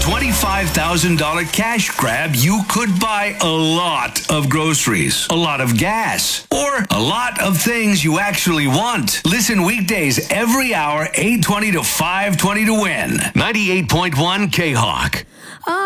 $25,000 cash grab, you could buy a lot of groceries, a lot of gas, or a lot of things you actually want. Listen weekdays every hour, 8:20 to 5:20 to win. 98.1 K-Hawk.